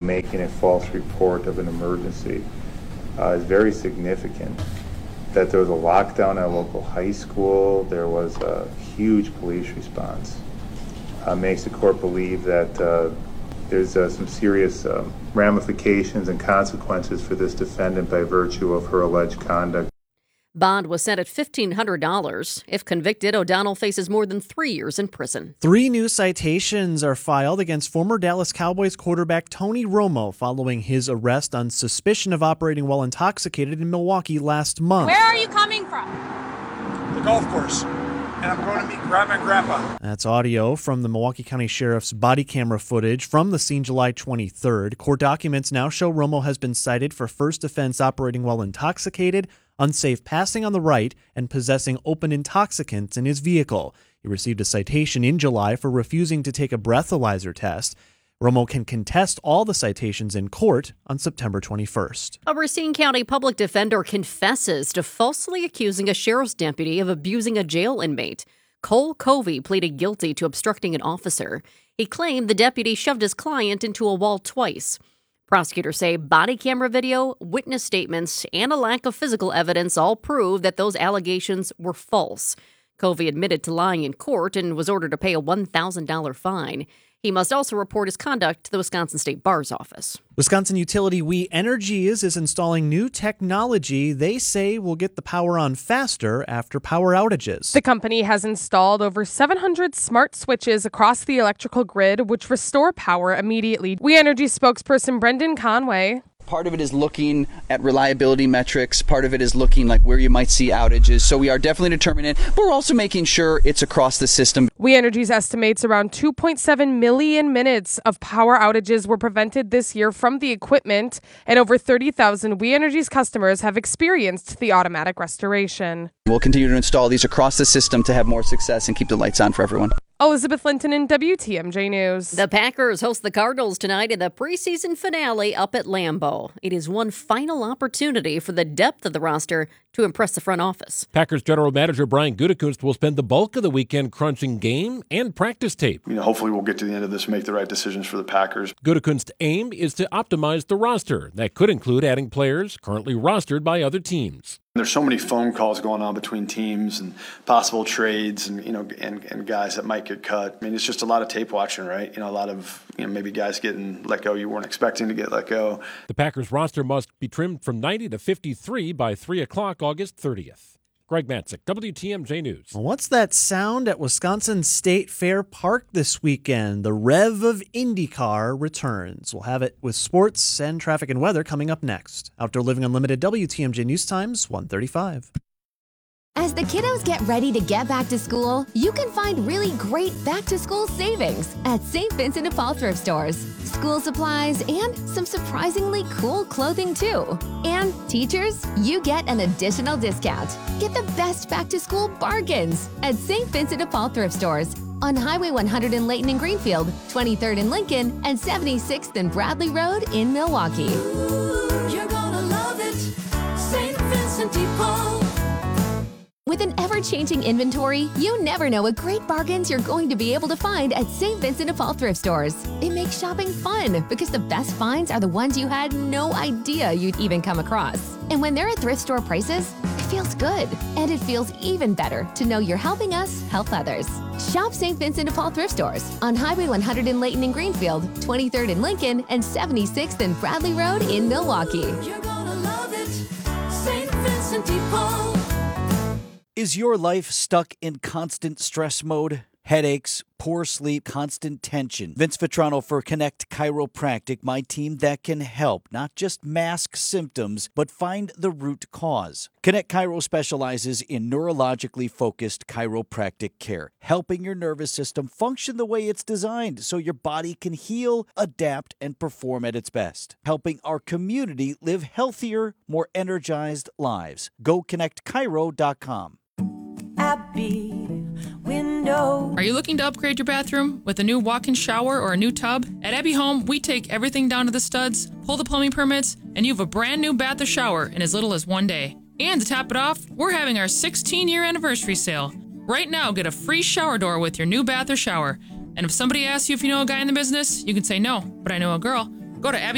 making a false report of an emergency is very significant. That there was a lockdown at a local high school, there was a huge police response. Makes the court believe that there's some serious ramifications and consequences for this defendant by virtue of her alleged conduct. Bond was set at $1,500. If convicted, O'Donnell faces more than 3 years in prison. 3 new citations are filed against former Dallas Cowboys quarterback Tony Romo following his arrest on suspicion of operating while intoxicated in Milwaukee last month. Where are you coming from? The golf course. And I'm going to meet Grandma and Grandpa. That's audio from the Milwaukee County Sheriff's body camera footage from the scene July 23rd. Court documents now show Romo has been cited for first offense operating while intoxicated, unsafe passing on the right, and possessing open intoxicants in his vehicle. He received a citation in July for refusing to take a breathalyzer test. Romo can contest all the citations in court on September 21st. A Racine County public defender confesses to falsely accusing a sheriff's deputy of abusing a jail inmate. Cole Covey pleaded guilty to obstructing an officer. He claimed the deputy shoved his client into a wall twice. Prosecutors say body camera video, witness statements, and a lack of physical evidence all prove that those allegations were false. Covey admitted to lying in court and was ordered to pay a $1,000 fine. He must also report his conduct to the Wisconsin State Bar's office. Wisconsin utility We Energies is installing new technology they say will get the power on faster after power outages. The company has installed over 700 smart switches across the electrical grid, which restore power immediately. We Energy spokesperson Brendan Conway. Part of it is looking at reliability metrics. Part of it is looking like where you might see outages. So we are definitely determining, but we're also making sure it's across the system. We Energy's estimates around 2.7 million minutes of power outages were prevented this year from the equipment, and over 30,000 We Energy's customers have experienced the automatic restoration. We'll continue to install these across the system to have more success and keep the lights on for everyone. Elizabeth Linton in WTMJ News. The Packers host the Cardinals tonight in the preseason finale up at Lambeau. It is one final opportunity for the depth of the roster to impress the front office. Packers general manager Brian Gutekunst will spend the bulk of the weekend crunching game and practice tape. Hopefully we'll get to the end of this and make the right decisions for the Packers. Gutekunst's aim is to optimize the roster. That could include adding players currently rostered by other teams. There's so many phone calls going on between teams and possible trades and guys that might get cut. I mean, it's just a lot of tape watching, right? A lot of maybe guys getting let go you weren't expecting to get let go. The Packers roster must be trimmed from 90 to 53 by 3 o'clock August 30th. Greg Matzik, WTMJ News. What's that sound at Wisconsin State Fair Park this weekend? The Rev of IndyCar returns. We'll have it with sports and traffic and weather coming up next. Outdoor Living Unlimited, WTMJ News Times, 1:35. As the kiddos get ready to get back to school, you can find really great back-to-school savings at St. Vincent de Paul thrift stores. School supplies and some surprisingly cool clothing too. And teachers, you get an additional discount. Get the best back-to-school bargains at St. Vincent de Paul thrift stores on Highway 100 in Layton and Greenfield, 23rd in Lincoln, and 76th and Bradley Road in Milwaukee. Ooh, you're gonna love it, St. Vincent de Paul. With an ever-changing inventory, you never know what great bargains you're going to be able to find at St. Vincent de Paul thrift stores. It makes shopping fun because the best finds are the ones you had no idea you'd even come across. And when they're at thrift store prices, it feels good. And it feels even better to know you're helping us help others. Shop St. Vincent de Paul thrift stores on Highway 100 in Layton and Greenfield, 23rd in Lincoln, and 76th and Bradley Road in Milwaukee. You're gonna love it, St. Vincent de Paul. Is your life stuck in constant stress mode? Headaches, poor sleep, constant tension. Vince Vitrano for Connect Chiropractic, my team that can help not just mask symptoms, but find the root cause. Connect Chiro specializes in neurologically focused chiropractic care, helping your nervous system function the way it's designed so your body can heal, adapt, and perform at its best. Helping our community live healthier, more energized lives. Go connectchiro.com. Abby Window. Are you looking to upgrade your bathroom with a new walk-in shower or a new tub? At Abby Home, we take everything down to the studs, pull the plumbing permits, and you have a brand new bath or shower in as little as 1 day. And to top it off, we're having our 16-year anniversary sale. Right now, get a free shower door with your new bath or shower. And if somebody asks you if you know a guy in the business, you can say no, but I know a girl. Go to Abby